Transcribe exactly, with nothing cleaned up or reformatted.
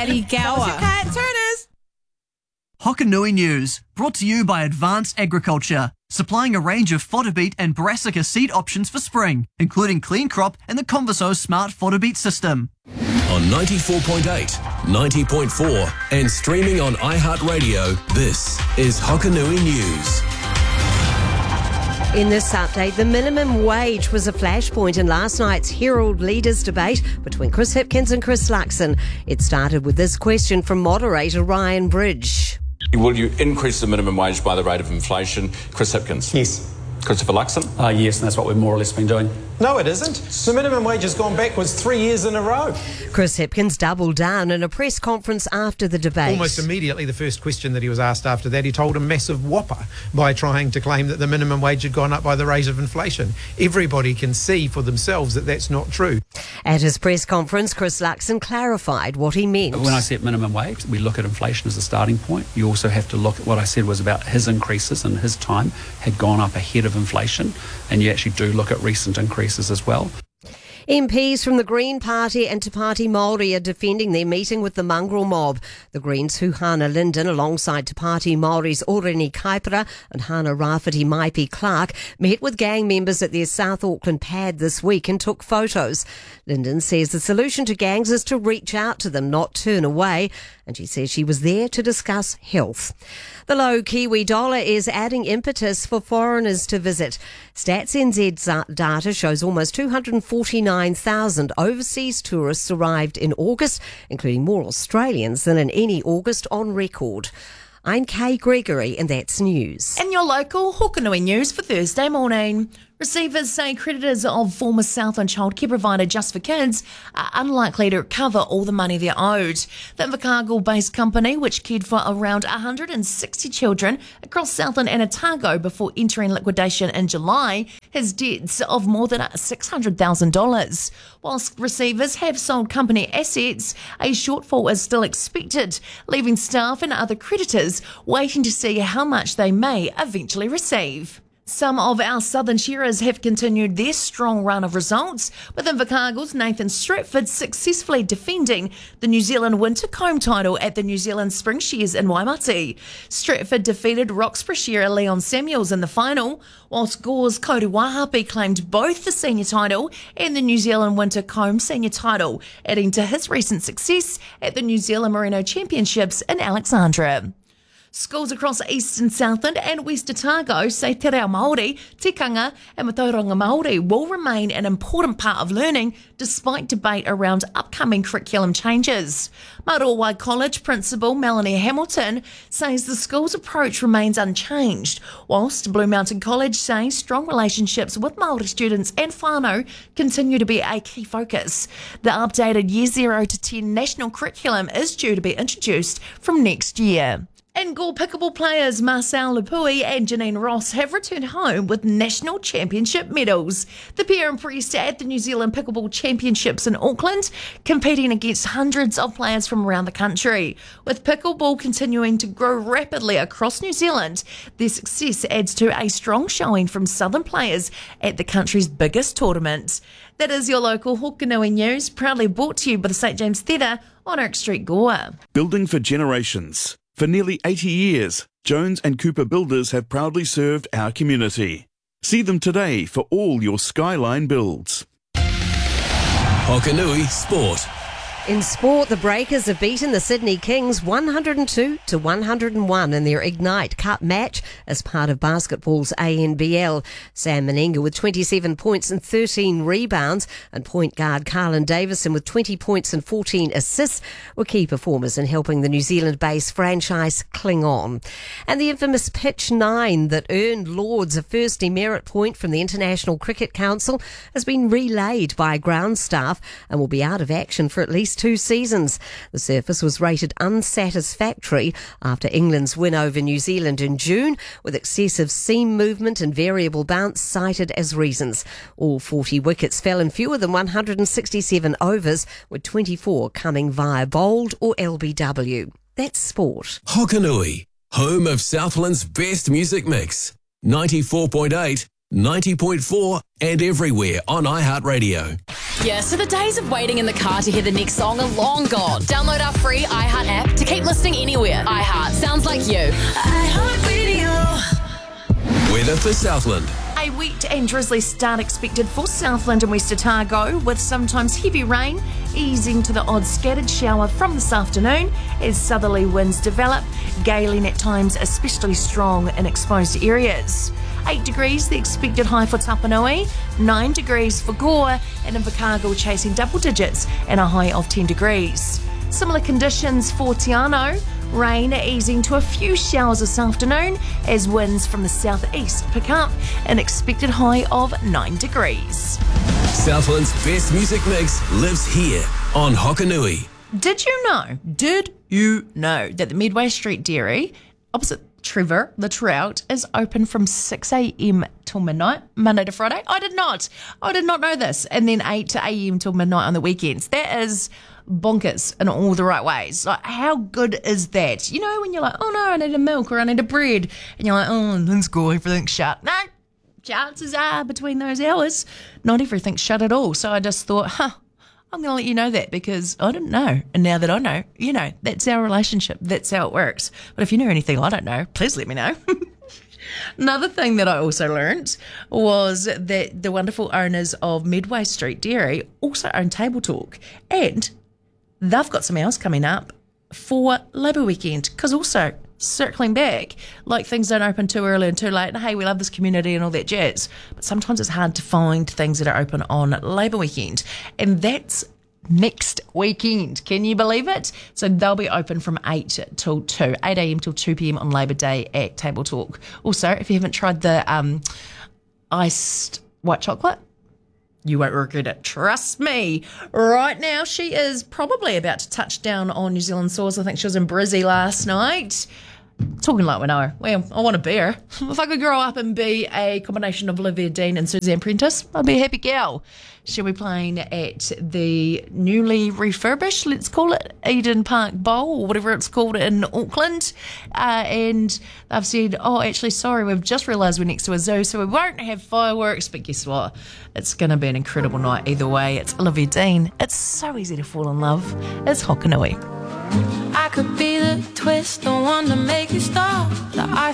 Paddy Gower. Turners. Hokanui News, brought to you by Advanced Agriculture, supplying a range of fodder beet and brassica seed options for spring, including Clean Crop and the Converso Smart Fodder Beet System. On ninety-four point eight, ninety point four and streaming on iHeartRadio, this is Hokanui News. In this update, the minimum wage was a flashpoint in last night's Herald Leaders debate between Chris Hipkins and Chris Luxon. It started with this question from moderator Ryan Bridge. Will you increase the minimum wage by the rate of inflation? Chris Hipkins? Yes. Christopher Luxon? Uh, yes, and that's what we've more or less been doing. No, it isn't. The minimum wage has gone backwards three years in a row. Chris Hipkins doubled down in a press conference after the debate. Almost immediately, the first question that he was asked after that, he told a massive whopper by trying to claim that the minimum wage had gone up by the rate of inflation. Everybody can see for themselves that that's not true. At his press conference, Chris Luxon clarified what he meant. When I set minimum wage, we look at inflation as a starting point. You also have to look at what I said was about his increases in his time had gone up ahead of inflation, and you actually do look at recent increases as well. M Ps from the Green Party and Te Pāti Māori are defending their meeting with the mongrel mob. The Greens' Huhana Linden, alongside Te Pāti Māori's Oreni Kaipara and Hana Rafiti Maipi Clark, met with gang members at their South Auckland pad this week and took photos. Linden says the solution to gangs is to reach out to them, not turn away, and she says she was there to discuss health. The low Kiwi dollar is adding impetus for foreigners to visit. Stats N Z's data shows almost two hundred forty-nine thousand overseas tourists arrived in August, including more Australians than in any August on record. I'm Kay Gregory, and that's news. And your local Hokanui News for Thursday morning. Receivers say creditors of former Southland childcare provider Just for Kids are unlikely to recover all the money they're owed. The Invercargill-based company, which cared for around one hundred sixty children across Southland and Otago before entering liquidation in July, has debts of more than six hundred thousand dollars. Whilst receivers have sold company assets, a shortfall is still expected, leaving staff and other creditors waiting to see how much they may eventually receive. Some of our southern shearers have continued their strong run of results, with Invercargill's Nathan Stratford successfully defending the New Zealand Winter Comb title at the New Zealand Spring Shears in Waimati. Stratford defeated Roxburgh shearer Leon Samuels in the final, whilst Gore's Kodi Wahapi claimed both the senior title and the New Zealand Winter Comb senior title, adding to his recent success at the New Zealand Merino Championships in Alexandra. Schools across Eastern Southland and West Otago say Te Reo Māori, Tikanga and Matauranga Māori will remain an important part of learning despite debate around upcoming curriculum changes. Marowai College Principal Melanie Hamilton says the school's approach remains unchanged, whilst Blue Mountain College says strong relationships with Māori students and whānau continue to be a key focus. The updated Year zero to ten national curriculum is due to be introduced from next year. And Gore pickleball players Marcel Lupui and Janine Ross have returned home with national championship medals. The pair impressed at the New Zealand Pickleball Championships in Auckland, competing against hundreds of players from around the country. With pickleball continuing to grow rapidly across New Zealand, their success adds to a strong showing from southern players at the country's biggest tournament. That is your local Hokanui News, proudly brought to you by the St James Theatre on Oak Street, Gore. Building for generations. For nearly eighty years, Jones and Cooper Builders have proudly served our community. See them today for all your Skyline builds. Hokanui Sport. In sport, the Breakers have beaten the Sydney Kings one hundred two to one hundred one in their Ignite Cup match as part of basketball's A N B L. Sam Meninga with twenty-seven points and thirteen rebounds, and point guard Carlin Davison with twenty points and fourteen assists were key performers in helping the New Zealand-based franchise cling on. And the infamous Pitch nine that earned Lords a first demerit point from the International Cricket Council has been relayed by ground staff and will be out of action for at least two seasons. The surface was rated unsatisfactory after England's win over New Zealand in June, with excessive seam movement and variable bounce cited as reasons. All forty wickets fell in fewer than one hundred sixty-seven overs, with twenty-four coming via bowled or L B W. That's sport. Hokanui, home of Southland's best music mix. ninety-four point eight, ninety point four and everywhere on iHeartRadio. Yeah, so the days of waiting in the car to hear the next song are long gone. Download our free iHeart app to keep listening anywhere. iHeart sounds like you. iHeartRadio. Weather for Southland. A wet and drizzly start expected for Southland and West Otago, with sometimes heavy rain easing to the odd scattered shower from this afternoon as southerly winds develop, galing at times especially strong in exposed areas. eight degrees the expected high for Tapanui, nine degrees for Gore, and Invercargill chasing double digits and a high of ten degrees. Similar conditions for Te Anau, rain easing to a few showers this afternoon as winds from the southeast pick up, an expected high of nine degrees. Southland's best music mix lives here on Hokanui. Did you know, did you know that the Midway Street Dairy, opposite Trevor, the Trout, is open from six a.m. till midnight, Monday to Friday? I did not. I did not know this. And then eight a.m. till midnight on the weekends. That is bonkers in all the right ways. Like, how good is that? You know, when you're like, oh no, I need a milk or I need a bread. And you're like, oh, let's go, everything's shut. No, chances are between those hours, not everything's shut at all. So I just thought, huh, I'm going to let you know that because I didn't know. And now that I know, you know, that's our relationship. That's how it works. But if you know anything I don't know, please let me know. Another thing that I also learned was that the wonderful owners of Midway Street Dairy also own Table Talk. And they've got something else coming up for Labour Weekend. Because also, circling back, like things don't open too early and too late. And hey, we love this community and all that jazz. But sometimes it's hard to find things that are open on Labour Weekend. And that's next weekend. Can you believe it? So they'll be open from eight till two, eight a.m. till two p.m. on Labour Day at Table Talk. Also, if you haven't tried the um, iced white chocolate, you won't regret it. Trust me. Right now, she is probably about to touch down on New Zealand soils. I think she was in Brizzy last night. Talking like we know her. Well, I want to be her. If I could grow up and be a combination of Olivia Dean and Suzanne Prentice, I'd be a happy gal. She'll be playing at the newly refurbished, let's call it, Eden Park Bowl, or whatever it's called in Auckland. Uh, and they've said, oh, actually, sorry, we've just realised we're next to a zoo, so we won't have fireworks. But guess what? It's going to be an incredible night either way. It's Olivia Dean. It's so easy to fall in love. It's Hokanui. I could be the twist, the one to make you stop. The